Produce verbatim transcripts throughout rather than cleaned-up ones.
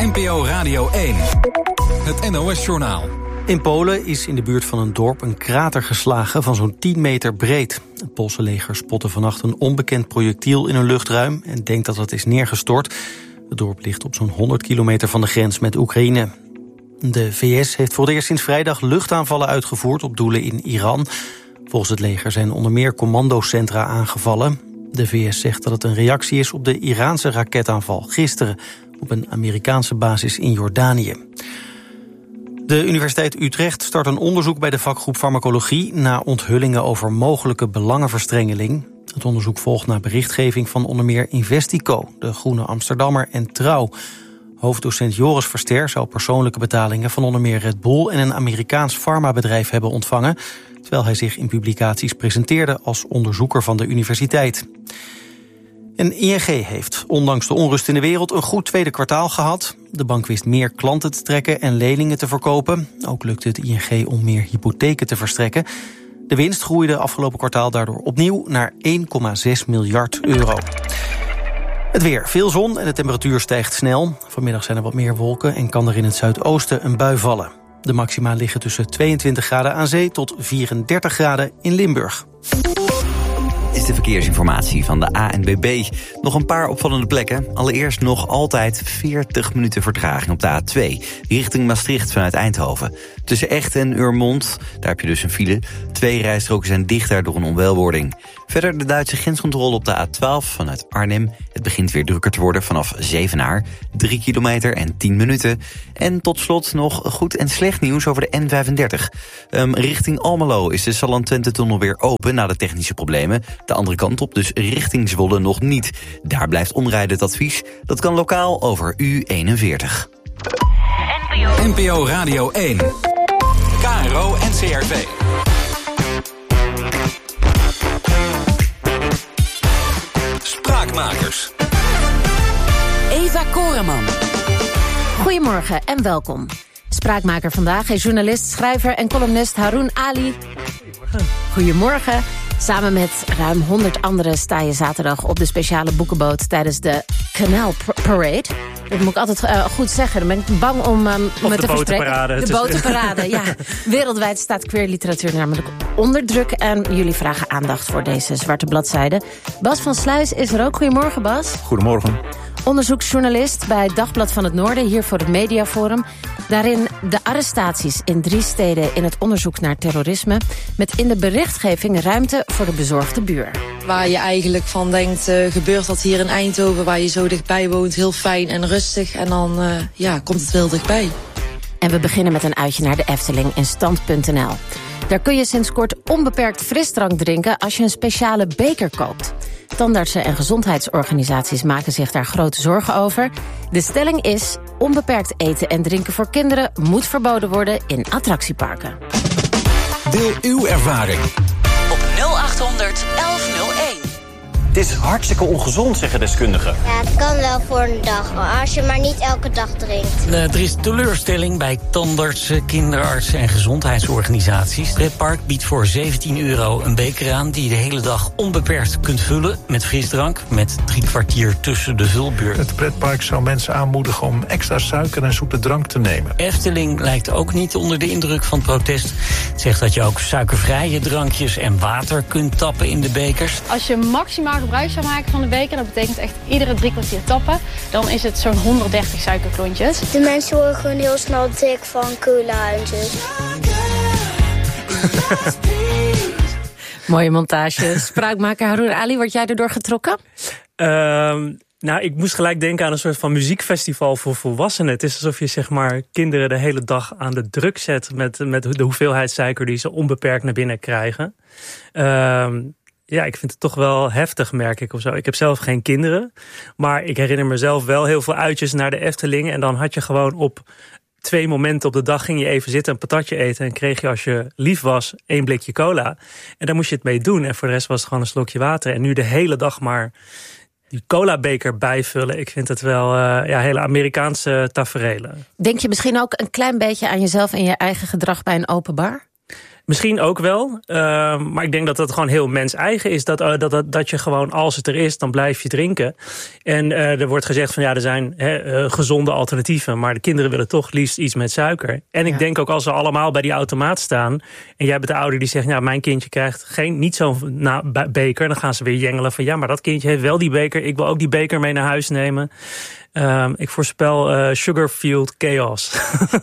N P O Radio één. Het N O S-journaal. In Polen is in de buurt van een dorp een krater geslagen van zo'n tien meter breed. Het Poolse leger spotte vannacht een onbekend projectiel in een luchtruim en denkt dat het is neergestort. Het dorp ligt op zo'n honderd kilometer van de grens met Oekraïne. De V S heeft voor het eerst sinds vrijdag luchtaanvallen uitgevoerd op doelen in Iran. Volgens het leger zijn onder meer commandocentra aangevallen. De V S zegt dat het een reactie is op de Iraanse raketaanval gisteren op een Amerikaanse basis in Jordanië. De Universiteit Utrecht start een onderzoek bij de vakgroep Farmacologie na onthullingen over mogelijke belangenverstrengeling. Het onderzoek volgt na berichtgeving van onder meer Investico, de Groene Amsterdammer en Trouw. Hoofddocent Joris Verster zou persoonlijke betalingen van onder meer Red Bull en een Amerikaans farmabedrijf hebben ontvangen, terwijl hij zich in publicaties presenteerde als onderzoeker van de universiteit. En I N G heeft, ondanks de onrust in de wereld, een goed tweede kwartaal gehad. De bank wist meer klanten te trekken en leningen te verkopen. Ook lukte het I N G om meer hypotheken te verstrekken. De winst groeide afgelopen kwartaal daardoor opnieuw naar één komma zes miljard euro. Het weer, veel zon en de temperatuur stijgt snel. Vanmiddag zijn er wat meer wolken en kan er in het zuidoosten een bui vallen. De maxima liggen tussen tweeëntwintig graden aan zee tot vierendertig graden in Limburg. Is de verkeersinformatie van de A N B B. Nog een paar opvallende plekken. Allereerst nog altijd veertig minuten vertraging op de A twee. Richting Maastricht vanuit Eindhoven. Tussen Echt en Urmond, daar heb je dus een file. Twee rijstroken zijn dicht daar door een onwelwording. Verder de Duitse grenscontrole op de A twaalf vanuit Arnhem. Het begint weer drukker te worden vanaf Zevenaar. Drie kilometer en tien minuten. En tot slot nog goed en slecht nieuws over de N vijfendertig. Um, richting Almelo is de Salland-Twente-tunnel weer open na de technische problemen. De andere kant op, dus richting Zwolle nog niet. Daar blijft omrijden het advies. Dat kan lokaal over U eenenveertig. N P O Radio één. K R O en C R V. Spraakmakers. Eva Koreman. Goedemorgen en welkom. Spraakmaker vandaag is journalist, schrijver en columnist Haroon Ali. Goedemorgen. Goedemorgen. Samen met ruim honderd anderen sta je zaterdag op de speciale boekenboot tijdens de Canal Parade. Dat moet ik altijd uh, goed zeggen. Dan ben ik bang om um, me te verstrekken. De botenparade, ja. Wereldwijd staat queer literatuur namelijk onder druk. En jullie vragen aandacht voor deze zwarte bladzijde. Bas van Sluis is er ook. Goedemorgen, Bas. Goedemorgen. Onderzoeksjournalist bij Dagblad van het Noorden, hier voor het Mediaforum. Daarin de arrestaties in drie steden in het onderzoek naar terrorisme, met in de berichtgeving ruimte voor de bezorgde buur. Waar je eigenlijk van denkt, uh, gebeurt dat hier in Eindhoven, waar je zo dichtbij woont, heel fijn en rustig. En dan uh, ja, komt het heel dichtbij. En we beginnen met een uitje naar de Efteling in stand punt n l. Daar kun je sinds kort onbeperkt frisdrank drinken als je een speciale beker koopt. Tandartsen en gezondheidsorganisaties maken zich daar grote zorgen over. De stelling is: onbeperkt eten en drinken voor kinderen moet verboden worden in attractieparken. Deel uw ervaring op nul achthonderd elf nul één. Het is hartstikke ongezond, zeggen deskundigen. Ja, het kan wel voor een dag, maar als je maar niet elke dag drinkt. Uh, er is teleurstelling bij tandartsen, kinderartsen en gezondheidsorganisaties. Pretpark biedt voor zeventien euro een beker aan die je de hele dag onbeperkt kunt vullen met frisdrank, met drie kwartier tussen de vulbeurt. Het pretpark zou mensen aanmoedigen om extra suiker en zoete drank te nemen. Efteling lijkt ook niet onder de indruk van het protest. Het zegt dat je ook suikervrije drankjes en water kunt tappen in de bekers. Als je maximaal gebruik zou maken van de beker, dat betekent echt iedere drie kwartier tappen, dan is het zo'n honderddertig suikerklontjes. De mensen worden gewoon heel snel dik van cola en zo. Mooie montage. Spraakmaker Haroon Ali, word jij erdoor getrokken? Uh, nou, ik moest gelijk denken aan een soort van muziekfestival voor volwassenen. Het is alsof je zeg maar kinderen de hele dag aan de druk zet met, met de hoeveelheid suiker die ze onbeperkt naar binnen krijgen. Uh, Ja, ik vind het toch wel heftig, merk ik of zo. Ik heb zelf geen kinderen, maar ik herinner mezelf wel heel veel uitjes naar de Efteling. En dan had je gewoon op twee momenten op de dag ging je even zitten, een patatje eten en kreeg je, als je lief was, één blikje cola. En daar moest je het mee doen. En voor de rest was het gewoon een slokje water. En nu de hele dag maar die colabeker bijvullen. Ik vind het wel uh, ja, hele Amerikaanse taferelen. Denk je misschien ook een klein beetje aan jezelf en je eigen gedrag bij een open bar? Misschien ook wel, uh, maar ik denk dat dat gewoon heel mens-eigen is. Dat, uh, dat, dat, dat je gewoon, als het er is, dan blijf je drinken. En uh, er wordt gezegd van ja, er zijn he, uh, gezonde alternatieven, maar de kinderen willen toch liefst iets met suiker. En ik ja. denk ook als ze allemaal bij die automaat staan en jij bent de ouder die zegt, ja, mijn kindje krijgt geen, niet zo'n na, beker, dan gaan ze weer jengelen van ja, maar dat kindje heeft wel die beker, ik wil ook die beker mee naar huis nemen. Um, ik voorspel uh, sugar-fueled chaos.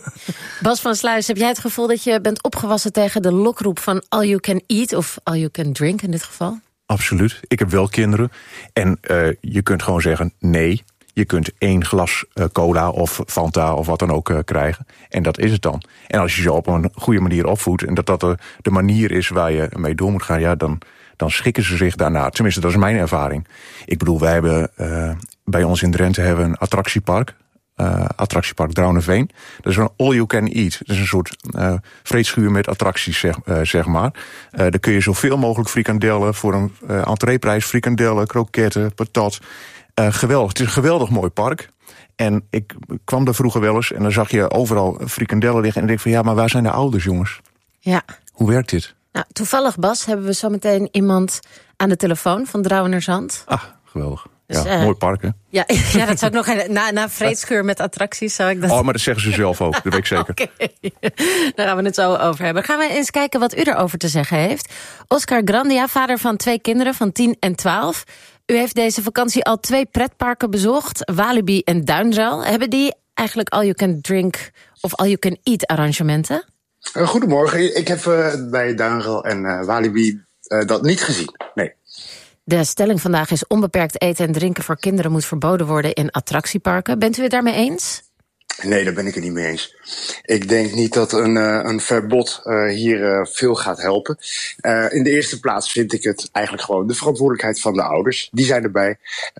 Bas van Sluis, heb jij het gevoel dat je bent opgewassen tegen de lokroep van all you can eat of all you can drink in dit geval? Absoluut. Ik heb wel kinderen. En uh, je kunt gewoon zeggen nee. Je kunt één glas uh, cola of Fanta of wat dan ook uh, krijgen. En dat is het dan. En als je ze op een goede manier opvoedt en dat dat de, de manier is waar je mee door moet gaan, ja, dan, dan schikken ze zich daarna. Tenminste, dat is mijn ervaring. Ik bedoel, wij hebben uh, bij ons in Drenthe hebben we een attractiepark. Uh, attractiepark Drouwenveen. Dat is een all you can eat. Dat is een soort uh, vreedschuur met attracties, zeg, uh, zeg maar. Uh, daar kun je zoveel mogelijk frikandellen voor een uh, entreeprijs, frikandellen, kroketten, patat. Uh, geweldig. Het is een geweldig mooi park. En ik kwam daar vroeger wel eens en dan zag je overal frikandellen liggen. En ik denk van ja, maar waar zijn de ouders, jongens? Ja. Hoe werkt dit? Nou, toevallig, Bas, hebben we zo meteen iemand aan de telefoon van Drouwenerzand. Ah, geweldig. Dus, ja, uh, mooi park, hè? Ja, ja, dat zou ik nog... Na, na vreedscheur met attracties zou ik dat... Oh, maar dat zeggen ze zelf ook, dat weet ik zeker. Oké, okay. Daar gaan we het zo over hebben. Gaan we eens kijken wat u erover te zeggen heeft. Oscar Grandia, vader van twee kinderen van tien en twaalf. U heeft deze vakantie al twee pretparken bezocht. Walibi en Duinzaal. Hebben die eigenlijk all you can drink of all you can eat arrangementen? Uh, goedemorgen. Ik heb uh, bij Duinzaal en uh, Walibi uh, dat niet gezien. Nee. De stelling vandaag is onbeperkt eten en drinken voor kinderen moet verboden worden in attractieparken. Bent u het daarmee eens? Nee, daar ben ik het niet mee eens. Ik denk niet dat een, uh, een verbod uh, hier uh, veel gaat helpen. Uh, in de eerste plaats vind ik het eigenlijk gewoon de verantwoordelijkheid van de ouders. Die zijn erbij.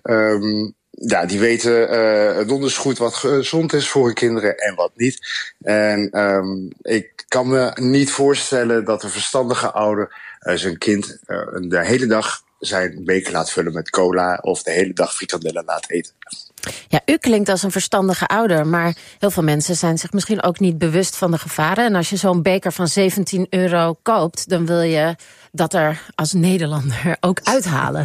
Um, ja, die weten uh, donders goed wat gezond is voor hun kinderen en wat niet. En um, ik kan me niet voorstellen dat een verstandige ouder uh, zijn kind uh, de hele dag zijn beker laat vullen met cola of de hele dag frikandellen laat eten. Ja, u klinkt als een verstandige ouder, maar heel veel mensen zijn zich misschien ook niet bewust van de gevaren. En als je zo'n beker van zeventien euro koopt, dan wil je dat er als Nederlander ook uithalen.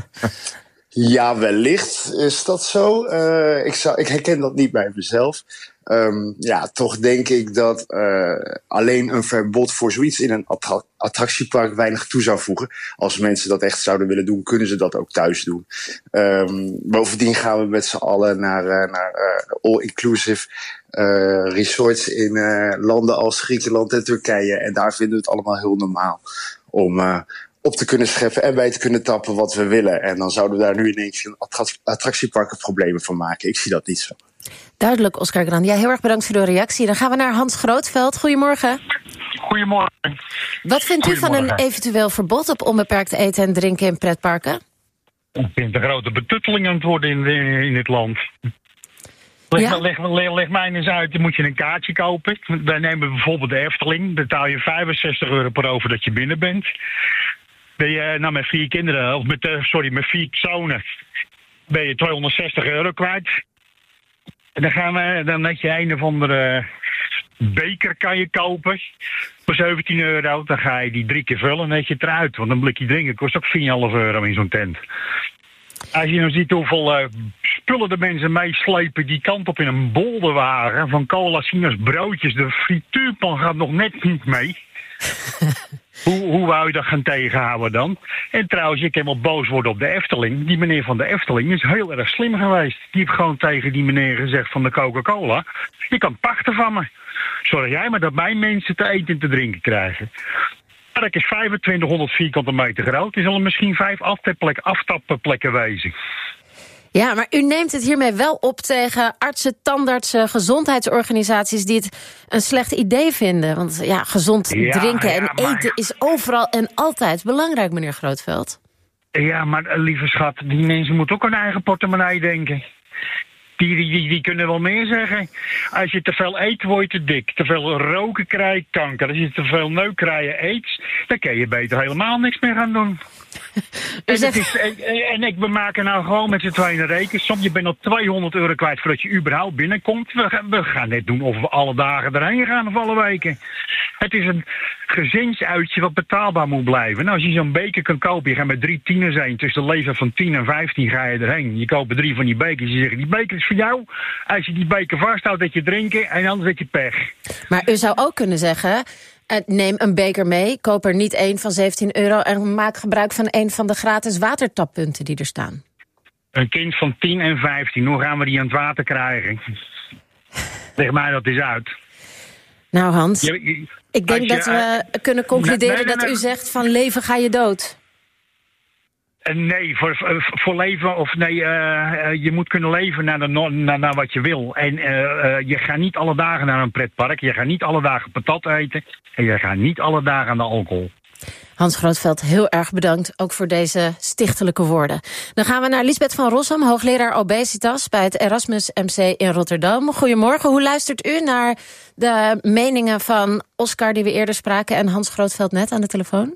Ja, wellicht is dat zo. Uh, ik, zou, ik herken dat niet bij mezelf. Um, ja, toch denk ik dat uh, alleen een verbod voor zoiets in een attra- attractiepark weinig toe zou voegen. Als mensen dat echt zouden willen doen, kunnen ze dat ook thuis doen. Um, bovendien gaan we met z'n allen naar, uh, naar uh, all-inclusive uh, resorts in uh, landen als Griekenland en Turkije. En daar vinden we het allemaal heel normaal om uh, op te kunnen scheppen en bij te kunnen tappen wat we willen. En dan zouden we daar nu ineens een attractieparken problemen van maken. Ik zie dat niet zo. Duidelijk, Oscar Grandia. Heel erg bedankt voor de reactie. Dan gaan we naar Hans Grootveld. Goedemorgen. Goedemorgen. Wat vindt u van een eventueel verbod op onbeperkt eten en drinken in pretparken? Ik vind het een grote betutteling aan het worden in, in het land. Leg, ja. leg, leg, leg mij eens uit, dan moet je een kaartje kopen. Wij nemen bijvoorbeeld de Efteling. Betaal je vijfenzestig euro per over dat je binnen bent. Ben je nou met vier kinderen, of met, sorry, met vier zonen, ben je tweehonderdzestig euro kwijt. En dan gaan we, dan heb je een of andere beker kan je kopen voor zeventien euro. Dan ga je die drie keer vullen en dan heb je het eruit. Want een blikje drinken kost ook vier komma vijf euro in zo'n tent. Als je nou ziet hoeveel uh, spullen de mensen meeslepen die kant op in een bolderwagen van cola, sinaas, broodjes. De frituurpan gaat nog net niet mee. hoe, hoe wou je dat gaan tegenhouden dan? En trouwens, ik kan wel boos worden op de Efteling. Die meneer van de Efteling is heel erg slim geweest. Die heeft gewoon tegen die meneer gezegd van de Coca-Cola: je kan pachten van me. Zorg jij maar dat mijn mensen te eten en te drinken krijgen. Het park is vijfentwintighonderd vierkante meter groot. Er zullen misschien vijf aftapplek, aftappenplekken wezen. Ja, maar u neemt het hiermee wel op tegen artsen, tandartsen, gezondheidsorganisaties die het een slecht idee vinden. Want ja, gezond ja, drinken ja, en eten maar... is overal en altijd belangrijk, meneer Grootveld. Ja, maar lieve schat, die mensen moeten ook aan hun eigen portemonnee denken. Die, die, die kunnen wel meer zeggen. Als je te veel eet, word je te dik. Te veel roken krijg je kanker. Als je te veel neuk krijg je aids, dan kan je beter helemaal niks meer gaan doen. En, zegt... is, en, en ik, we maken nou gewoon met z'n tweeën een rekensom. Je bent al tweehonderd euro kwijt voordat je überhaupt binnenkomt. We gaan, we gaan net doen of we alle dagen erheen gaan of alle weken. Het is een gezinsuitje wat betaalbaar moet blijven. Nou, als je zo'n beker kan kopen, je gaat met drie tieners heen. Tussen de leeftijd van tien en vijftien ga je erheen. Je koopt drie van die bekers. Je zegt, die beker is voor jou. Als je die beker vasthoudt, dat je drinken en anders dat je pech. Maar u zou ook kunnen zeggen, neem een beker mee, koop er niet één van zeventien euro... en maak gebruik van een van de gratis watertappunten die er staan. Een kind van tien en vijftien, hoe gaan we die aan het water krijgen? Leg mij dat eens uit. Nou Hans, je, je, ik denk je, dat we uh, kunnen concluderen nee, nee, nee, nee. dat u zegt van leven ga je dood. Nee, voor, voor leven of nee, uh, je moet kunnen leven naar, de, naar, naar wat je wil. En uh, uh, je gaat niet alle dagen naar een pretpark, je gaat niet alle dagen patat eten en je gaat niet alle dagen aan de alcohol. Hans Grootveld, heel erg bedankt, ook voor deze stichtelijke woorden. Dan gaan we naar Lisbeth van Rossum, hoogleraar obesitas bij het Erasmus M C in Rotterdam. Goedemorgen, hoe luistert u naar de meningen van Oscar die we eerder spraken en Hans Grootveld net aan de telefoon?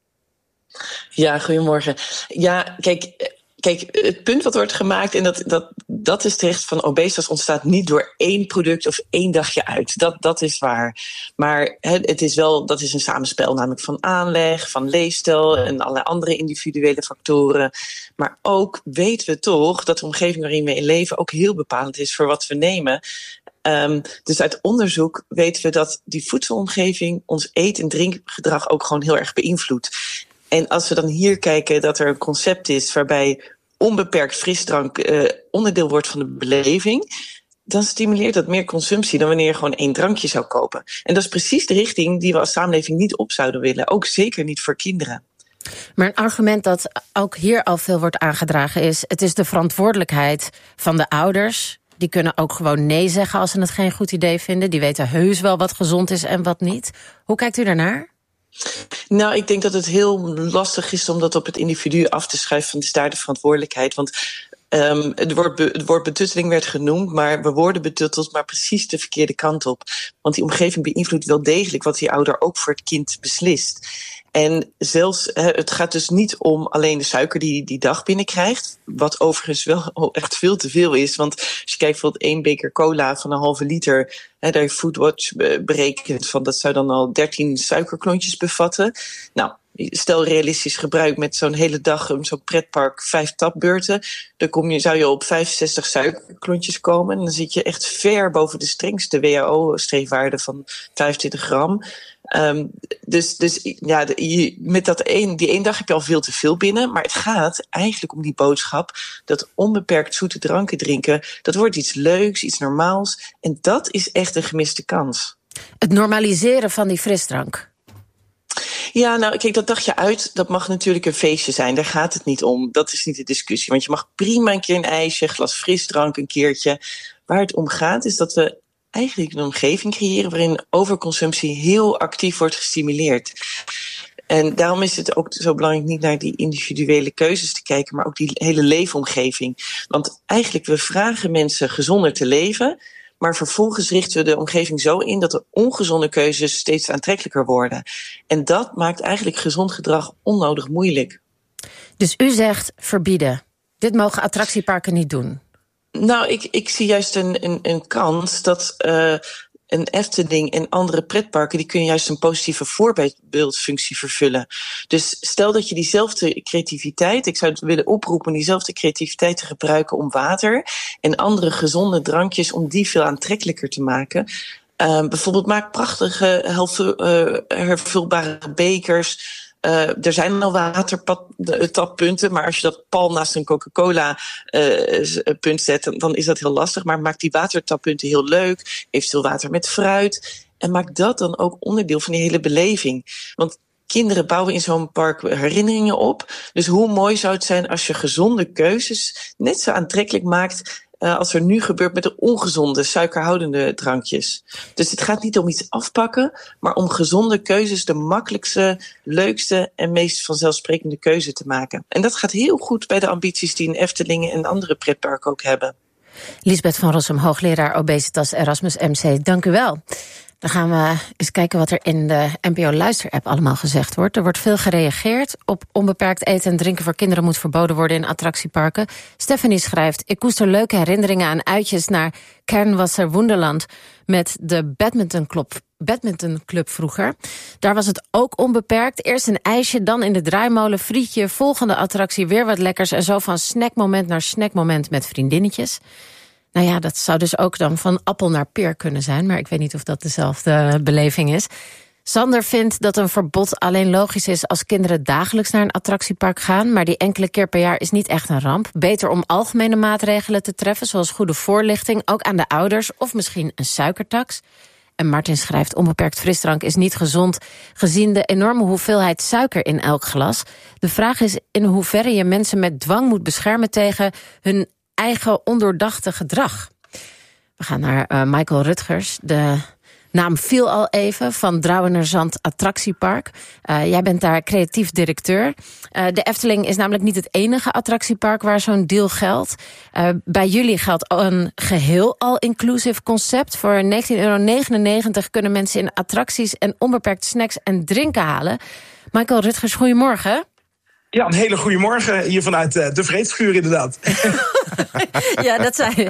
Ja, goedemorgen. Ja, kijk, kijk, het punt wat wordt gemaakt, en dat, dat, dat is terecht, van obesitas ontstaat niet door één product of één dagje uit. Dat, dat is waar. Maar he, het is wel, dat is een samenspel namelijk van aanleg, van leefstijl en allerlei andere individuele factoren. Maar ook weten we toch dat de omgeving waarin we in leven ook heel bepalend is voor wat we nemen. Um, dus uit onderzoek weten we dat die voedselomgeving ons eet- en drinkgedrag ook gewoon heel erg beïnvloedt. En als we dan hier kijken dat er een concept is waarbij onbeperkt frisdrank uh, onderdeel wordt van de beleving, dan stimuleert dat meer consumptie dan wanneer je gewoon één drankje zou kopen. En dat is precies de richting die we als samenleving niet op zouden willen. Ook zeker niet voor kinderen. Maar een argument dat ook hier al veel wordt aangedragen is, het is de verantwoordelijkheid van de ouders. Die kunnen ook gewoon nee zeggen als ze het geen goed idee vinden. Die weten heus wel wat gezond is en wat niet. Hoe kijkt u daarnaar? Nou, ik denk dat het heel lastig is om dat op het individu af te schuiven. Van, het is daar de verantwoordelijkheid. Want um, het, woord be, het woord betutteling werd genoemd, maar we worden betutteld, maar precies de verkeerde kant op. Want die omgeving beïnvloedt wel degelijk wat die ouder ook voor het kind beslist. En zelfs, het gaat dus niet om alleen de suiker die die dag binnenkrijgt. Wat overigens wel echt veel te veel is. Want als je kijkt bijvoorbeeld één beker cola van een halve liter, hè, daar heeft Foodwatch berekend van dat zou dan al dertien suikerklontjes bevatten. Nou, stel realistisch gebruik met zo'n hele dag zo'n pretpark vijf tapbeurten. Dan kom je, zou je op vijfenzestig suikerklontjes komen. En dan zit je echt ver boven de strengste W H O-streefwaarde van vijfentwintig gram. Um, dus dus ja, de, je, met dat één, die één dag heb je al veel te veel binnen. Maar het gaat eigenlijk om die boodschap dat onbeperkt zoete dranken drinken, dat wordt iets leuks, iets normaals. En dat is echt een gemiste kans. Het normaliseren van die frisdrank. Ja, nou, kijk, dat dagje uit, dat mag natuurlijk een feestje zijn. Daar gaat het niet om. Dat is niet de discussie. Want je mag prima een keer een ijsje, een glas frisdrank, een keertje. Waar het om gaat is dat we eigenlijk een omgeving creëren waarin overconsumptie heel actief wordt gestimuleerd. En daarom is het ook zo belangrijk niet naar die individuele keuzes te kijken, maar ook die hele leefomgeving. Want eigenlijk, we vragen mensen gezonder te leven, maar vervolgens richten we de omgeving zo in dat de ongezonde keuzes steeds aantrekkelijker worden. En dat maakt eigenlijk gezond gedrag onnodig moeilijk. Dus u zegt verbieden. Dit mogen attractieparken niet doen. Nou, ik, ik zie juist een, een, een kans dat uh, een Efteling en andere pretparken, die kunnen juist een positieve voorbeeldfunctie vervullen. Dus stel dat je diezelfde creativiteit, ik zou het willen oproepen, diezelfde creativiteit te gebruiken om water en andere gezonde drankjes, om die veel aantrekkelijker te maken. Uh, bijvoorbeeld maak prachtige hervul, uh, hervulbare bekers. Uh, er zijn al watertappunten, maar als je dat pal naast een Coca-Cola uh, punt zet, dan, dan is dat heel lastig. Maar maak die watertappunten heel leuk, eventueel water met fruit. En maak dat dan ook onderdeel van die hele beleving. Want kinderen bouwen in zo'n park herinneringen op. Dus hoe mooi zou het zijn als je gezonde keuzes net zo aantrekkelijk maakt Uh, als er nu gebeurt met de ongezonde, suikerhoudende drankjes. Dus het gaat niet om iets afpakken, maar om gezonde keuzes de makkelijkste, leukste en meest vanzelfsprekende keuze te maken. En dat gaat heel goed bij de ambities die in Eftelingen en andere pretparken ook hebben. Lisbeth van Rossum, hoogleraar obesitas Erasmus M C, dank u wel. Dan gaan we eens kijken wat er in de N P O Luister-app allemaal gezegd wordt. Er wordt veel gereageerd op onbeperkt eten en drinken voor kinderen moet verboden worden in attractieparken. Stephanie schrijft: ik koester leuke herinneringen aan uitjes naar Kernwasser Wonderland met de badmintonclub, badmintonclub vroeger. Daar was het ook onbeperkt. Eerst een ijsje, dan in de draaimolen, frietje, volgende attractie weer wat lekkers en zo van snackmoment naar snackmoment met vriendinnetjes. Nou ja, dat zou dus ook dan van appel naar peer kunnen zijn, maar ik weet niet of dat dezelfde beleving is. Sander vindt dat een verbod alleen logisch is als kinderen dagelijks naar een attractiepark gaan, maar die enkele keer per jaar is niet echt een ramp. Beter om algemene maatregelen te treffen, zoals goede voorlichting, ook aan de ouders, of misschien een suikertax. En Martin schrijft: onbeperkt frisdrank is niet gezond, gezien de enorme hoeveelheid suiker in elk glas. De vraag is in hoeverre je mensen met dwang moet beschermen tegen hun eigen ondoordachte gedrag. We gaan naar uh, Michael Rutgers. De naam viel al even, van Drouwenerzand Attractiepark. Uh, jij bent daar creatief directeur. Uh, de Efteling is namelijk niet het enige attractiepark waar zo'n deal geldt. Uh, bij jullie geldt een geheel all-inclusive concept. Voor negentien euro negenennegentig kunnen mensen in attracties en onbeperkt snacks en drinken halen. Michael Rutgers, goedemorgen. Ja, een hele goede morgen hier vanuit uh, de Vreedschuur inderdaad. Ja, dat zei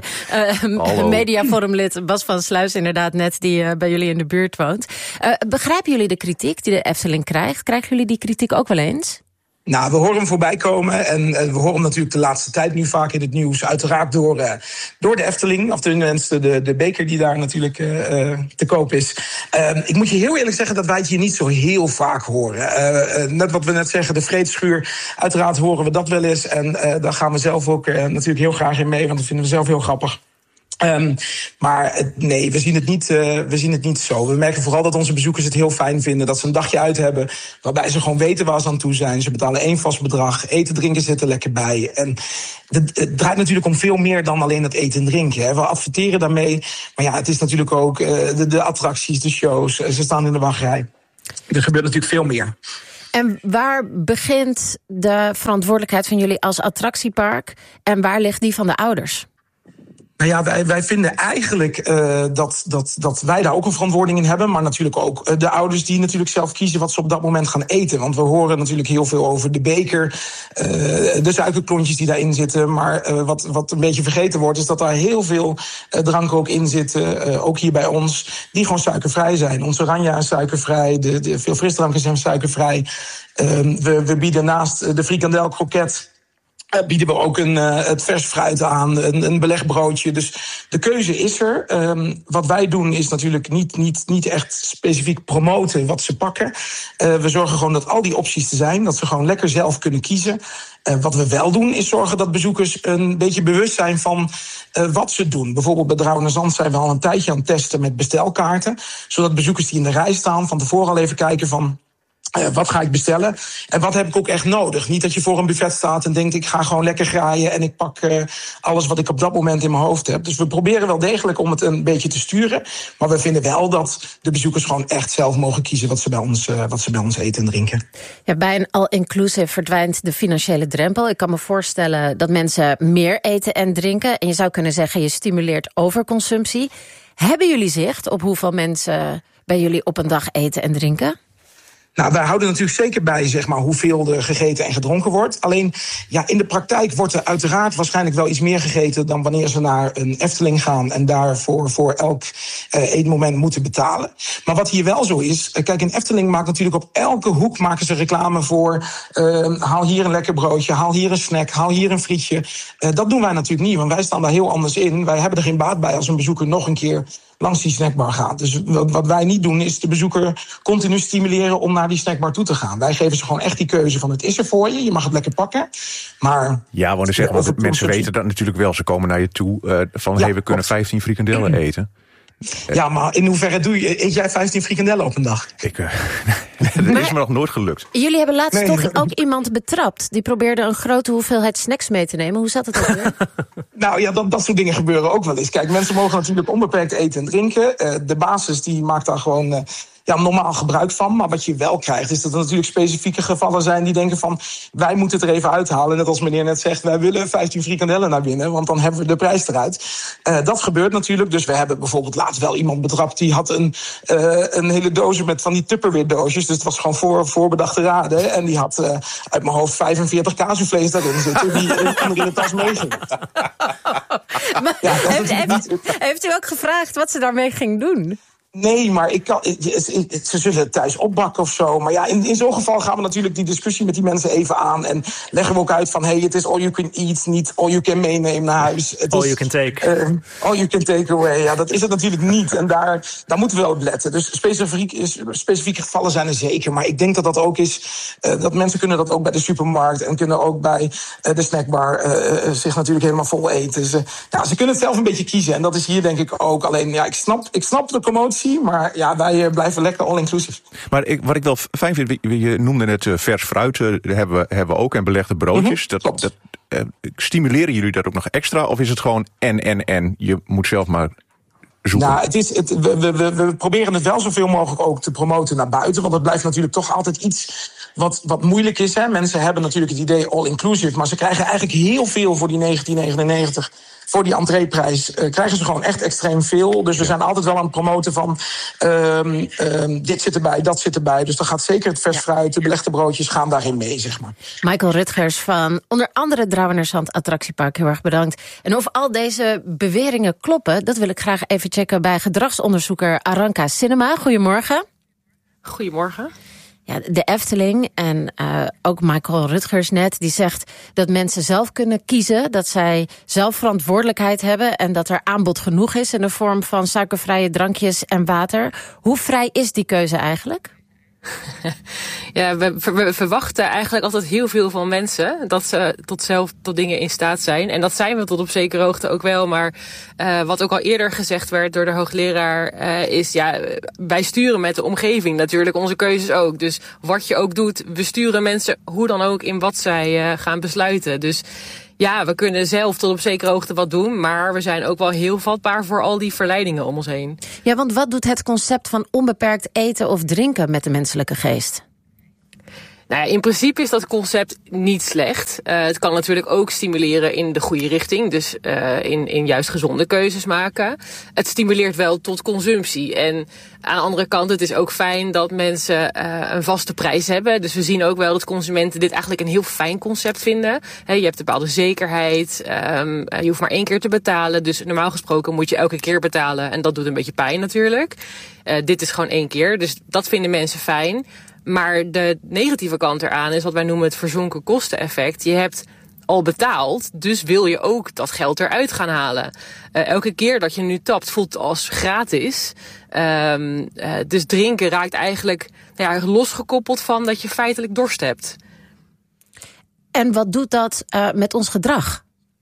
uh, mediaforumlid Bas van Sluis inderdaad net, die uh, bij jullie in de buurt woont. Uh, begrijpen jullie de kritiek die de Efteling krijgt? Krijgen jullie die kritiek ook wel eens? Nou, we horen hem voorbij komen en uh, we horen hem natuurlijk de laatste tijd nu vaak in het nieuws. Uiteraard door, uh, door de Efteling, of tenminste de, de beker die daar natuurlijk uh, uh, te koop is. Uh, ik moet je heel eerlijk zeggen dat wij het hier niet zo heel vaak horen. Uh, uh, net wat we net zeggen, de Vreedschuur, uiteraard horen we dat wel eens. En uh, daar gaan we zelf ook uh, natuurlijk heel graag in mee, want dat vinden we zelf heel grappig. Um, maar nee, we zien, het niet, uh, we zien het niet zo. We merken vooral dat onze bezoekers het heel fijn vinden. Dat ze een dagje uit hebben waarbij ze gewoon weten waar ze aan toe zijn. Ze betalen één vast bedrag. Eten, drinken zit er lekker bij. En het, het draait natuurlijk om veel meer dan alleen het eten en drinken. Hè. We adverteren daarmee. Maar ja, het is natuurlijk ook uh, de, de attracties, de shows. Ze staan in de wachtrij. Er gebeurt natuurlijk veel meer. En waar begint de verantwoordelijkheid van jullie als attractiepark? En waar ligt die van de ouders? Nou ja, wij, wij vinden eigenlijk uh, dat, dat, dat wij daar ook een verantwoording in hebben. Maar natuurlijk ook uh, de ouders die natuurlijk zelf kiezen wat ze op dat moment gaan eten. Want we horen natuurlijk heel veel over de beker, uh, de suikerklontjes die daarin zitten. Maar uh, wat, wat een beetje vergeten wordt, is dat daar heel veel uh, dranken ook in zitten. Uh, ook hier bij ons, die gewoon suikervrij zijn. Onze oranje is suikervrij, de, de, veel frisdranken zijn suikervrij. Uh, we, we bieden naast de frikandel kroket Uh, bieden we ook een, uh, het vers fruit aan, een, een belegbroodje. Dus de keuze is er. Um, wat wij doen is natuurlijk niet, niet, niet echt specifiek promoten wat ze pakken. Uh, we zorgen gewoon dat al die opties er zijn, dat ze gewoon lekker zelf kunnen kiezen. Uh, wat we wel doen is zorgen dat bezoekers een beetje bewust zijn van uh, wat ze doen. Bijvoorbeeld bij Drouwenerzand zijn we al een tijdje aan het testen met bestelkaarten. Zodat bezoekers die in de rij staan van tevoren al even kijken van Uh, wat ga ik bestellen en wat heb ik ook echt nodig? Niet dat je voor een buffet staat en denkt ik ga gewoon lekker graaien en ik pak uh, alles wat ik op dat moment in mijn hoofd heb. Dus we proberen wel degelijk om het een beetje te sturen. Maar we vinden wel dat de bezoekers gewoon echt zelf mogen kiezen wat ze bij ons, uh, wat ze bij ons eten en drinken. Ja, bij een all-inclusive verdwijnt de financiële drempel. Ik kan me voorstellen dat mensen meer eten en drinken. En je zou kunnen zeggen je stimuleert overconsumptie. Hebben jullie zicht op hoeveel mensen bij jullie op een dag eten en drinken? Nou, wij houden natuurlijk zeker bij, zeg maar, hoeveel er gegeten en gedronken wordt. Alleen, ja, in de praktijk wordt er uiteraard waarschijnlijk wel iets meer gegeten dan wanneer ze naar een Efteling gaan en daarvoor voor elk uh, eetmoment moeten betalen. Maar wat hier wel zo is, uh, kijk, een Efteling maakt natuurlijk op elke hoek maken ze reclame voor. Uh, haal hier een lekker broodje, haal hier een snack, haal hier een frietje. Uh, dat doen wij natuurlijk niet, want wij staan daar heel anders in. Wij hebben er geen baat bij als een bezoeker nog een keer langs die snackbar gaat. Dus wat, wat wij niet doen is de bezoeker continu stimuleren om naar die snackbar toe te gaan. Wij geven ze gewoon echt die keuze van het is er voor je, je mag het lekker pakken. Maar ja, want zeggen, want mensen weten dat natuurlijk wel. Ze komen naar je toe uh, van ja, hey, we kunnen vijftien frikandellen eten. Ja, maar in hoeverre doe je, eet jij vijftien frikandellen op een dag? Ik, uh, dat maar is me nog nooit gelukt. Jullie hebben laatst nee. toch ook iemand betrapt. Die probeerde een grote hoeveelheid snacks mee te nemen. Hoe zat het ook weer? Nou ja, dat, dat soort dingen gebeuren ook wel eens. Kijk, mensen mogen natuurlijk onbeperkt eten en drinken. Uh, de basis die maakt daar gewoon uh, ja, normaal gebruik van. Maar wat je wel krijgt, is dat er natuurlijk specifieke gevallen zijn die denken van, wij moeten het er even uithalen. Net als meneer net zegt, wij willen vijftien frikandellen naar binnen, want dan hebben we de prijs eruit. Uh, dat gebeurt natuurlijk. Dus we hebben bijvoorbeeld laatst wel iemand betrapt, die had een, uh, een hele doos met van die Tupperware doosjes. Dus het was gewoon voor, voorbedachte raden. En die had uh, uit mijn hoofd vijfenveertig kaasvlees daarin zitten, die uh, in de tas meeging. Maar ja, heeft, heeft, heeft u ook gevraagd wat ze daarmee ging doen? Nee, maar ik kan, ze zullen het thuis opbakken of zo. Maar ja, in, in zo'n geval gaan we natuurlijk die discussie met die mensen even aan. En leggen we ook uit van, hey, het is all you can eat, niet all you can meenemen naar huis. Het all is, you can take. Uh, all you can take away, ja, dat is het natuurlijk niet. En daar, daar moeten we wel op letten. Dus specifieke, specifieke gevallen zijn er zeker. Maar ik denk dat dat ook is, uh, dat mensen kunnen dat ook bij de supermarkt en kunnen ook bij uh, de snackbar uh, zich natuurlijk helemaal vol eten. Dus, uh, ja, ze kunnen het zelf een beetje kiezen. En dat is hier denk ik ook. Alleen, ja, ik snap, ik snap de commotie. Maar ja, wij blijven lekker all-inclusive. Maar ik, wat ik wel fijn vind, je noemde net uh, vers fruit, uh, hebben, we, hebben we ook, en belegde broodjes. Mm-hmm, dat, dat, uh, stimuleren jullie dat ook nog extra? Of is het gewoon en, en, en? Je moet zelf maar zoeken. Nou, het is, het, we, we, we proberen het wel zoveel mogelijk ook te promoten naar buiten. Want het blijft natuurlijk toch altijd iets wat, wat moeilijk is. Hè? Mensen hebben natuurlijk het idee all-inclusive, maar ze krijgen eigenlijk heel veel voor die negentien negenennegentig. Voor die entreeprijs uh, krijgen ze gewoon echt extreem veel. Dus we zijn altijd wel aan het promoten van um, um, dit zit erbij, dat zit erbij. Dus dan gaat zeker het vers fruit, de belegde broodjes gaan daarin mee, zeg maar. Michael Rutgers van onder andere Drouwenersand Attractiepark, heel erg bedankt. En of al deze beweringen kloppen, dat wil ik graag even checken bij gedragsonderzoeker Aranka Cinema. Goedemorgen. Goedemorgen. Ja, de Efteling en uh, ook Michael Rutgers net, die zegt dat mensen zelf kunnen kiezen, dat zij zelf verantwoordelijkheid hebben en dat er aanbod genoeg is in de vorm van suikervrije drankjes en water. Hoe vrij is die keuze eigenlijk? Ja, we, we verwachten eigenlijk altijd heel veel van mensen, dat ze tot zelf tot dingen in staat zijn. En dat zijn we tot op zekere hoogte ook wel. Maar uh, wat ook al eerder gezegd werd door de hoogleraar, uh, is ja, wij sturen met de omgeving natuurlijk onze keuzes ook. Dus wat je ook doet, we sturen mensen hoe dan ook in wat zij uh, gaan besluiten. Dus ja, we kunnen zelf tot op zekere hoogte wat doen, maar we zijn ook wel heel vatbaar voor al die verleidingen om ons heen. Ja, want wat doet het concept van onbeperkt eten of drinken met de menselijke geest? Nou ja, in principe is dat concept niet slecht. Uh, het kan natuurlijk ook stimuleren in de goede richting. Dus uh, in, in juist gezonde keuzes maken. Het stimuleert wel tot consumptie. En aan de andere kant, het is ook fijn dat mensen uh, een vaste prijs hebben. Dus we zien ook wel dat consumenten dit eigenlijk een heel fijn concept vinden. He, je hebt een bepaalde zekerheid. Um, je hoeft maar één keer te betalen. Dus normaal gesproken moet je elke keer betalen. En dat doet een beetje pijn natuurlijk. Uh, dit is gewoon één keer. Dus dat vinden mensen fijn. Maar de negatieve kant eraan is wat wij noemen het verzonken kosteneffect. Je hebt al betaald, dus wil je ook dat geld eruit gaan halen. Uh, elke keer dat je nu tapt, voelt als gratis. Um, uh, dus drinken raakt eigenlijk nou ja, losgekoppeld van dat je feitelijk dorst hebt. En wat doet dat uh, met ons gedrag?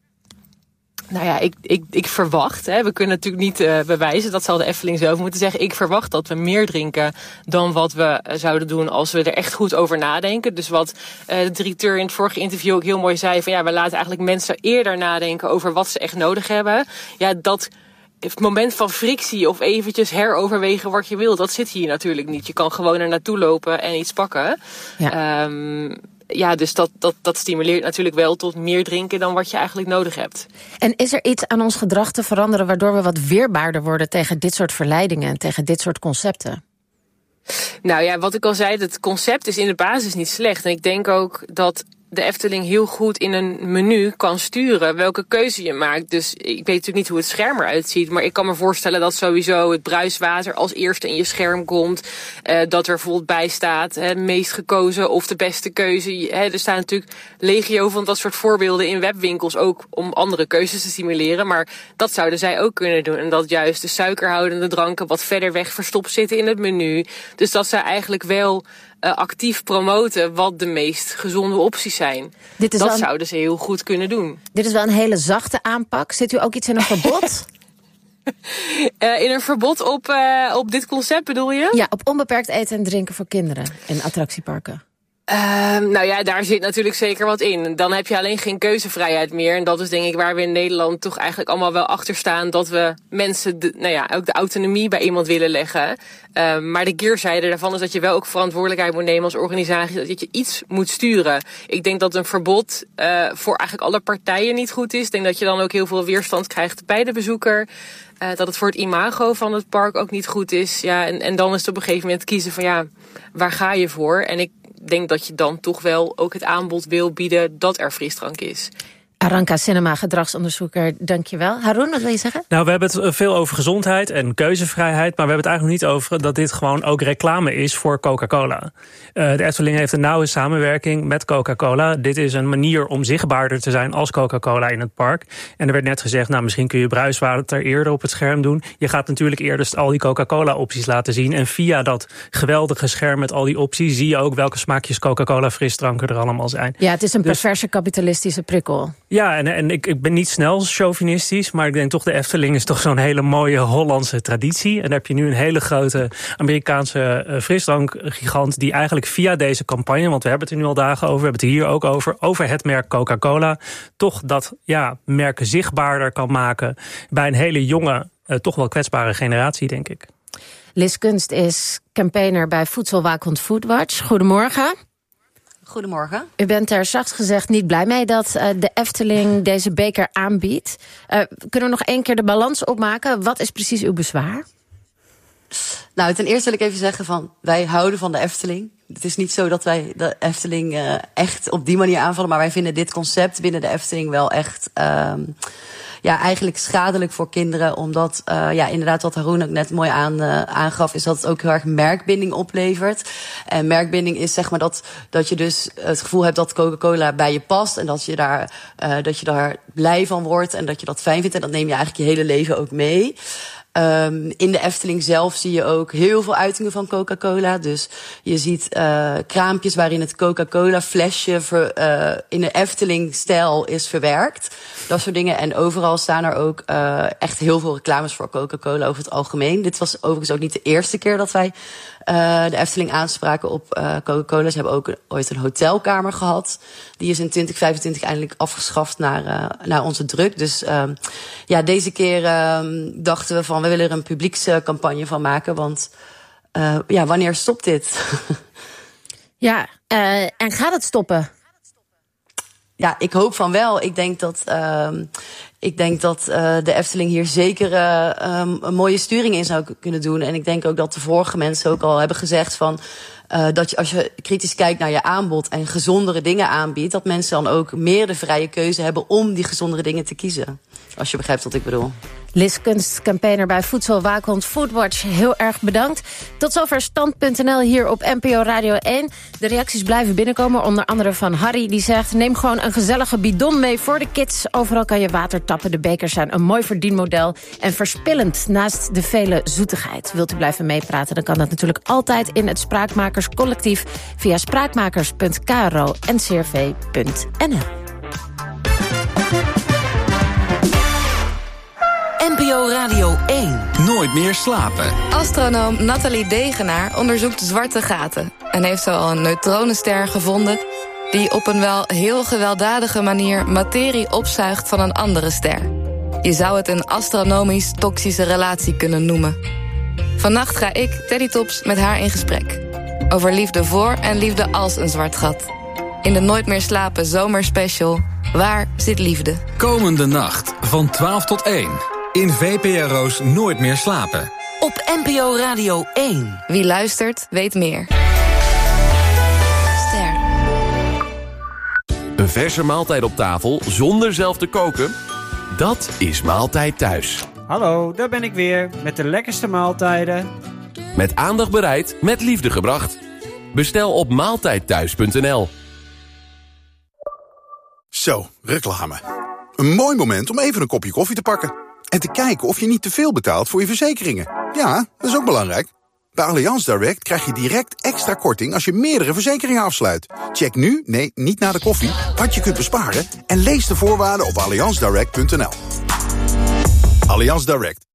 Nou ja, ik, ik, ik verwacht, hè, we kunnen natuurlijk niet uh, bewijzen, dat zal de Efteling zelf moeten zeggen. Ik verwacht dat we meer drinken dan wat we uh, zouden doen als we er echt goed over nadenken. Dus wat uh, de directeur in het vorige interview ook heel mooi zei, van ja, we laten eigenlijk mensen eerder nadenken over wat ze echt nodig hebben. Ja, dat het moment van frictie of eventjes heroverwegen wat je wil, dat zit hier natuurlijk niet. Je kan gewoon er naartoe lopen en iets pakken. Ja. Um, Ja, dus dat, dat, dat stimuleert natuurlijk wel tot meer drinken dan wat je eigenlijk nodig hebt. En is er iets aan ons gedrag te veranderen waardoor we wat weerbaarder worden tegen dit soort verleidingen en tegen dit soort concepten? Nou ja, wat ik al zei, het concept is in de basis niet slecht. En ik denk ook dat de Efteling heel goed in een menu kan sturen welke keuze je maakt. Dus ik weet natuurlijk niet hoe het scherm eruit ziet, maar ik kan me voorstellen dat sowieso het bruiswater als eerste in je scherm komt. Uh, dat er bijvoorbeeld bij staat, hè, meest gekozen of de beste keuze. Hè, er staan natuurlijk legio van dat soort voorbeelden in webwinkels ook om andere keuzes te stimuleren. Maar dat zouden zij ook kunnen doen. En dat juist de suikerhoudende dranken wat verder weg verstopt zitten in het menu. Dus dat zij eigenlijk wel Uh, actief promoten wat de meest gezonde opties zijn. Dit is dat een... zouden ze heel goed kunnen doen. Dit is wel een hele zachte aanpak. Zit u ook iets in een verbod? uh, in een verbod op, uh, op dit concept bedoel je? Ja, op onbeperkt eten en drinken voor kinderen in attractieparken. Uh, nou ja, daar zit natuurlijk zeker wat in. Dan heb je alleen geen keuzevrijheid meer. En dat is denk ik waar we in Nederland toch eigenlijk allemaal wel achter staan. Dat we mensen, de, nou ja, ook de autonomie bij iemand willen leggen. Uh, maar de keerzijde daarvan is dat je wel ook verantwoordelijkheid moet nemen als organisatie. Dat je iets moet sturen. Ik denk dat een verbod uh, voor eigenlijk alle partijen niet goed is. Ik denk dat je dan ook heel veel weerstand krijgt bij de bezoeker. Uh, dat het voor het imago van het park ook niet goed is. Ja, en, en dan is het op een gegeven moment kiezen van ja, waar ga je voor? En ik denk dat je dan toch wel ook het aanbod wil bieden dat er frisdrank is. Aranka Sinema, gedragsonderzoeker, dankjewar. Haroon, wat wil je zeggen? Nou, we hebben het veel over gezondheid en keuzevrijheid, maar we hebben het eigenlijk niet over dat dit gewoon ook reclame is voor Coca-Cola. Uh, de Efteling heeft een nauwe samenwerking met Coca-Cola. Dit is een manier om zichtbaarder te zijn als Coca-Cola in het park. En er werd net gezegd, nou, misschien kun je bruiswater eerder op het scherm doen. Je gaat natuurlijk eerst al die Coca-Cola-opties laten zien. En via dat geweldige scherm met al die opties zie je ook welke smaakjes Coca-Cola frisdranken er allemaal zijn. Ja, het is een dus perverse kapitalistische prikkel. Ja, en, en ik, ik ben niet snel chauvinistisch, maar ik denk toch de Efteling is toch zo'n hele mooie Hollandse traditie. En dan heb je nu een hele grote Amerikaanse uh, frisdrankgigant die eigenlijk via deze campagne, want we hebben het er nu al dagen over, we hebben het hier ook over, over het merk Coca-Cola, toch dat ja, merk zichtbaarder kan maken bij een hele jonge, uh, toch wel kwetsbare generatie, denk ik. Lis Kunst is campaigner bij Voedselwaakhond Foodwatch. Goedemorgen. Goedemorgen. U bent er zacht gezegd niet blij mee dat uh, de Efteling deze beker aanbiedt. Uh, kunnen we nog één keer de balans opmaken? Wat is precies uw bezwaar? Nou, ten eerste wil ik even zeggen van, wij houden van de Efteling. Het is niet zo dat wij de Efteling uh, echt op die manier aanvallen, maar wij vinden dit concept binnen de Efteling wel echt Um, ja, eigenlijk schadelijk voor kinderen. Omdat, uh, ja, inderdaad wat Haroon ook net mooi aan, uh, aangaf, is dat het ook heel erg merkbinding oplevert. En merkbinding is zeg maar dat, dat je dus het gevoel hebt dat Coca-Cola bij je past. En dat je daar, uh, dat je daar blij van wordt en dat je dat fijn vindt. En dat neem je eigenlijk je hele leven ook mee. Um, in de Efteling zelf zie je ook heel veel uitingen van Coca-Cola. Dus je ziet uh, kraampjes waarin het Coca-Cola flesje ver, uh, in de Efteling-stijl is verwerkt. Dat soort dingen. En overal staan er ook uh, echt heel veel reclames voor Coca-Cola over het algemeen. Dit was overigens ook niet de eerste keer dat wij uh, de Efteling aanspraken op uh, Coca-Cola. Ze hebben ook een, ooit een hotelkamer gehad. Die is in twintig vijfentwintig eindelijk afgeschaft naar, uh, naar onze druk. Dus uh, ja, deze keer uh, dachten we van, we willen er een publiekscampagne van maken. Want uh, ja, wanneer stopt dit? Ja, uh, en gaat het stoppen? Ja, ik hoop van wel. Ik denk dat, uh, ik denk dat uh, de Efteling hier zeker uh, um, een mooie sturing in zou kunnen doen. En ik denk ook dat de vorige mensen ook al hebben gezegd van Uh, dat je als je kritisch kijkt naar je aanbod en gezondere dingen aanbiedt, dat mensen dan ook meer de vrije keuze hebben om die gezondere dingen te kiezen. Als je begrijpt wat ik bedoel. Lis Kunst, campaigner bij Voedselwaakhond Foodwatch, heel erg bedankt. Tot zover stand punt n l hier op N P O Radio één. De reacties blijven binnenkomen, onder andere van Harry. Die zegt, neem gewoon een gezellige bidon mee voor de kids. Overal kan je water tappen. De bekers zijn een mooi verdienmodel en verspillend naast de vele zoetigheid. Wilt u blijven meepraten, dan kan dat natuurlijk altijd in het Spraakmakerscollectief via spraakmakers punt k r o n c r v punt n l. N P O Radio één. Nooit meer slapen. Astronoom Nathalie Degenaar onderzoekt zwarte gaten en heeft zo al een neutronenster gevonden die op een wel heel gewelddadige manier materie opzuigt van een andere ster. Je zou het een astronomisch toxische relatie kunnen noemen. Vannacht ga ik, Teddy Tops, met haar in gesprek. Over liefde voor en liefde als een zwart gat. In de Nooit meer slapen zomerspecial, Waar zit liefde? Komende nacht van twaalf tot één. In V P R O's Nooit meer slapen. Op N P O Radio één. Wie luistert, weet meer. Ster. Een verse maaltijd op tafel zonder zelf te koken? Dat is Maaltijd Thuis. Hallo, daar ben ik weer met de lekkerste maaltijden. Met aandacht bereid, met liefde gebracht. Bestel op maaltijdthuis punt n l. Zo, reclame. Een mooi moment om even een kopje koffie te pakken. En te kijken of je niet te veel betaalt voor je verzekeringen. Ja, dat is ook belangrijk. Bij Allianz Direct krijg je direct extra korting als je meerdere verzekeringen afsluit. Check nu, nee, niet na de koffie, wat je kunt besparen en lees de voorwaarden op allianz direct punt n l. Allianz Direct.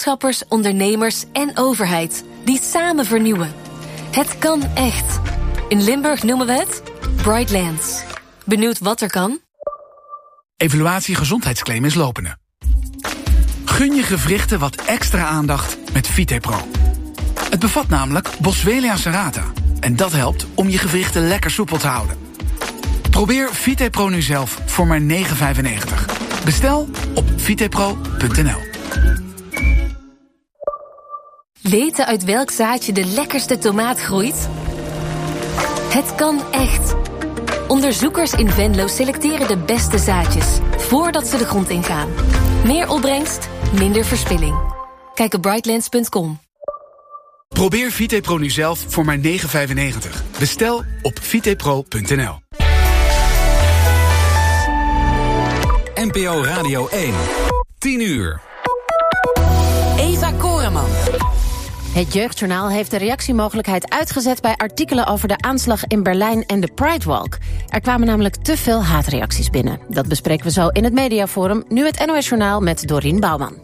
Wetenschappers, ondernemers en overheid die samen vernieuwen. Het kan echt. In Limburg noemen we het Brightlands. Benieuwd wat er kan? Evaluatie gezondheidsclaim is lopende. Gun je gewrichten wat extra aandacht met VitePro. Het bevat namelijk Boswellia serrata. En dat helpt om je gewrichten lekker soepel te houden. Probeer VitePro nu zelf voor maar negen vijfennegentig. Bestel op vitepro punt n l. Weten uit welk zaadje de lekkerste tomaat groeit? Het kan echt. Onderzoekers in Venlo selecteren de beste zaadjes voordat ze de grond ingaan. Meer opbrengst, minder verspilling. Kijk op brightlands punt com. Probeer VitePro nu zelf voor maar negen vijfennegentig. Bestel op vitepro punt n l. N P O Radio één. tien uur. Eva Koreman. Het Jeugdjournaal heeft de reactiemogelijkheid uitgezet bij artikelen over de aanslag in Berlijn en de Pride Walk. Er kwamen namelijk te veel haatreacties binnen. Dat bespreken we zo in het Mediaforum. Nu het N O S Journaal met Dorien Bouwman.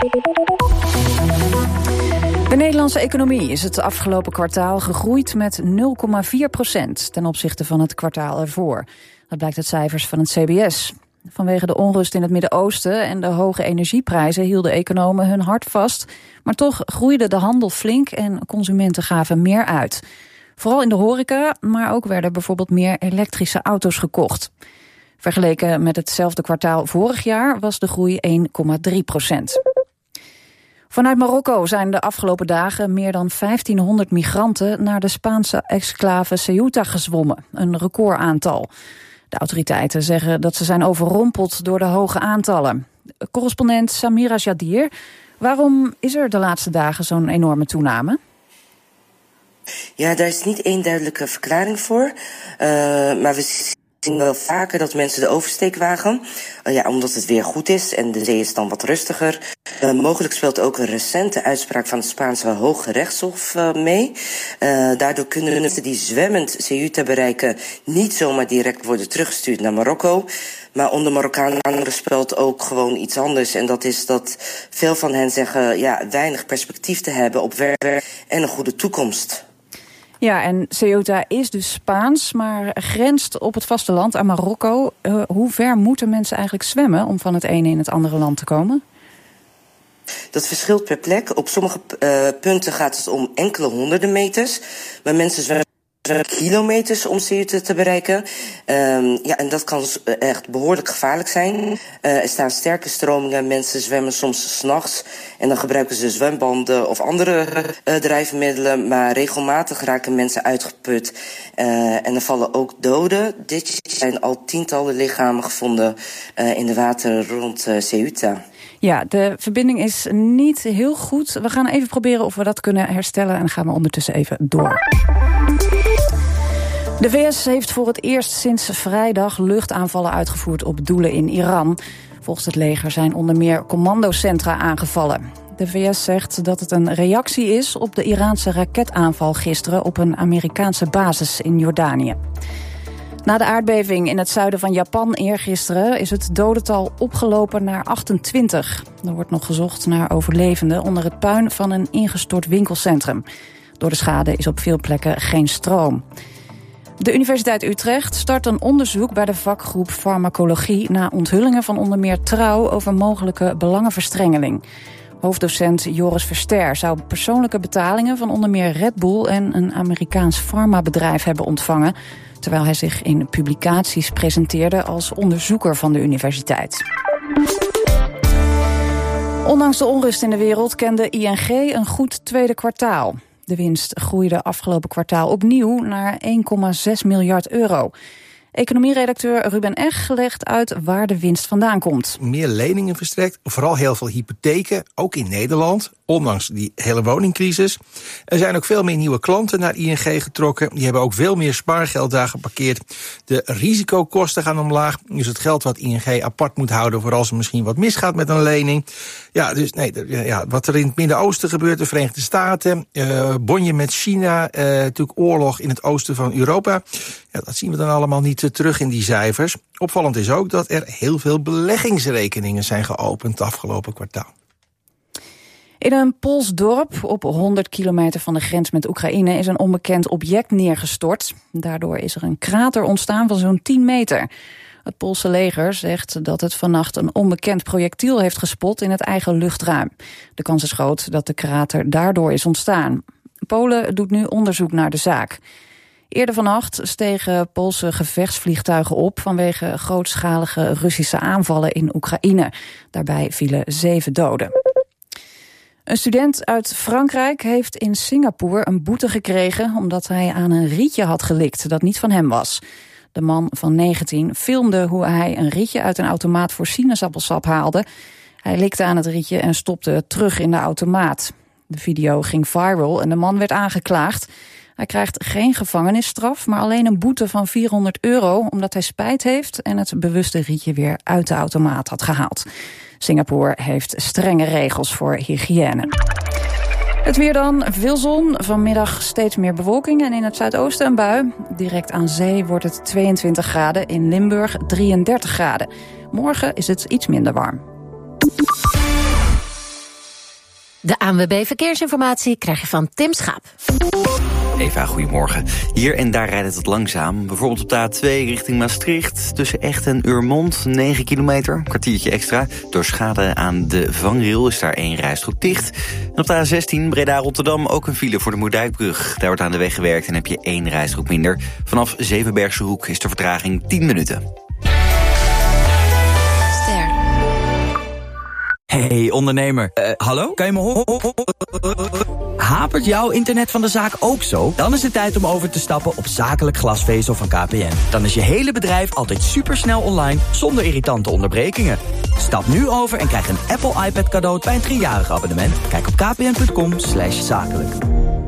De Nederlandse economie is het afgelopen kwartaal gegroeid met nul komma vier procent ten opzichte van het kwartaal ervoor. Dat blijkt uit cijfers van het C B S. Vanwege de onrust in het Midden-Oosten en de hoge energieprijzen hielden economen hun hart vast. Maar toch groeide de handel flink en consumenten gaven meer uit. Vooral in de horeca, maar ook werden bijvoorbeeld meer elektrische auto's gekocht. Vergeleken met hetzelfde kwartaal vorig jaar was de groei één komma drie procent. Vanuit Marokko zijn de afgelopen dagen meer dan vijftienhonderd migranten naar de Spaanse exclave Ceuta gezwommen. Een recordaantal. De autoriteiten zeggen dat ze zijn overrompeld door de hoge aantallen. Correspondent Samira Jadir, waarom is er de laatste dagen zo'n enorme toename? Ja, daar is niet één duidelijke verklaring voor. Uh, maar we zien wel vaker dat mensen de oversteek wagen. Uh, ja, omdat het weer goed is en de zee is dan wat rustiger. Uh, mogelijk speelt ook een recente uitspraak van het Spaanse Hoge Rechtshof uh, mee. Uh, daardoor kunnen mensen die zwemmend Ceuta bereiken niet zomaar direct worden teruggestuurd naar Marokko. Maar onder Marokkanen speelt ook gewoon iets anders. En dat is dat veel van hen zeggen ja, weinig perspectief te hebben op werk en een goede toekomst. Ja, en Ceuta is dus Spaans, maar grenst op het vasteland aan Marokko. Uh, hoe ver moeten mensen eigenlijk zwemmen om van het ene in het andere land te komen? Dat verschilt per plek. Op sommige uh, punten gaat het om enkele honderden meters. Maar mensen zwemmen kilometers om Ceuta te bereiken. Um, ja, en dat kan echt behoorlijk gevaarlijk zijn. Uh, er staan sterke stromingen. Mensen zwemmen soms 's nachts. En dan gebruiken ze zwembanden of andere uh, drijfmiddelen. Maar regelmatig raken mensen uitgeput. Uh, en er vallen ook doden. Dit jaar zijn al tientallen lichamen gevonden uh, in de wateren rond uh, Ceuta. Ja, de verbinding is niet heel goed. We gaan even proberen of we dat kunnen herstellen. En dan gaan we ondertussen even door. De V S heeft voor het eerst sinds vrijdag luchtaanvallen uitgevoerd op doelen in Iran. Volgens het leger zijn onder meer commandocentra aangevallen. De V S zegt dat het een reactie is op de Iraanse raketaanval gisteren op een Amerikaanse basis in Jordanië. Na de aardbeving in het zuiden van Japan eergisteren is het dodental opgelopen naar achtentwintig. Er wordt nog gezocht naar overlevenden onder het puin van een ingestort winkelcentrum. Door de schade is op veel plekken geen stroom. De Universiteit Utrecht start een onderzoek bij de vakgroep farmacologie na onthullingen van onder meer Trouw over mogelijke belangenverstrengeling. Hoofddocent Joris Verster zou persoonlijke betalingen van onder meer Red Bull en een Amerikaans farmabedrijf hebben ontvangen, terwijl hij zich in publicaties presenteerde als onderzoeker van de universiteit. Ondanks de onrust in de wereld kende I N G een goed tweede kwartaal. De winst groeide afgelopen kwartaal opnieuw naar één komma zes miljard euro. Economieredacteur Ruben Eg legt uit waar de winst vandaan komt. Meer leningen verstrekt, vooral heel veel hypotheken, ook in Nederland, ondanks die hele woningcrisis. Er zijn ook veel meer nieuwe klanten naar I N G getrokken. Die hebben ook veel meer spaargeld daar geparkeerd. De risicokosten gaan omlaag. Dus het geld wat I N G apart moet houden voor als er misschien wat misgaat met een lening. Ja, dus nee, ja, wat er in het Midden-Oosten gebeurt, de Verenigde Staten, uh, bonje met China, uh, natuurlijk oorlog in het oosten van Europa. Ja, dat zien we dan allemaal niet uh, terug in die cijfers. Opvallend is ook dat er heel veel beleggingsrekeningen zijn geopend het afgelopen kwartaal. In een Pools dorp op honderd kilometer van de grens met Oekraïne is een onbekend object neergestort. Daardoor is er een krater ontstaan van zo'n tien meter. Het Poolse leger zegt dat het vannacht een onbekend projectiel heeft gespot in het eigen luchtruim. De kans is groot dat de krater daardoor is ontstaan. Polen doet nu onderzoek naar de zaak. Eerder vannacht stegen Poolse gevechtsvliegtuigen op vanwege grootschalige Russische aanvallen in Oekraïne. Daarbij vielen zeven doden. Een student uit Frankrijk heeft in Singapore een boete gekregen omdat hij aan een rietje had gelikt dat niet van hem was. De man van negentien filmde hoe hij een rietje uit een automaat voor sinaasappelsap haalde. Hij likte aan het rietje en stopte het terug in de automaat. De video ging viral en de man werd aangeklaagd. Hij krijgt geen gevangenisstraf, maar alleen een boete van vierhonderd euro... omdat hij spijt heeft en het bewuste rietje weer uit de automaat had gehaald. Singapore heeft strenge regels voor hygiëne. Het weer dan, veel zon, vanmiddag steeds meer bewolking en in het zuidoosten een bui. Direct aan zee wordt het tweeëntwintig graden, in Limburg drieëndertig graden. Morgen is het iets minder warm. De A N W B Verkeersinformatie krijg je van Tim Schaap. Eva, goedemorgen. Hier en daar rijdt het wat langzaam. Bijvoorbeeld op de A twee richting Maastricht. Tussen Echt en Urmond, negen kilometer. Een kwartiertje extra. Door schade aan de vangrail is daar één rijstrook dicht. En op de A zestien Breda-Rotterdam ook een file voor de Moerdijkbrug. Daar wordt aan de weg gewerkt en heb je één rijstrook minder. Vanaf Zevenbergse Hoek is de vertraging tien minuten. Hey ondernemer, uh, hallo? Kan je me horen? Hapert jouw internet van de zaak ook zo? Dan is het tijd om over te stappen op zakelijk glasvezel van K P N. Dan is je hele bedrijf altijd supersnel online, zonder irritante onderbrekingen. Stap nu over en krijg een Apple iPad cadeau bij een driejarig abonnement. Kijk op kpn punt com slash zakelijk.